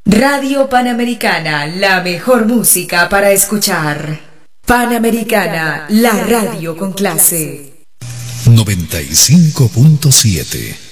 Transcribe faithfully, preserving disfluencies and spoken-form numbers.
Radio Panamericana, la mejor música para escuchar. Panamericana, la radio con clase. noventa y cinco punto siete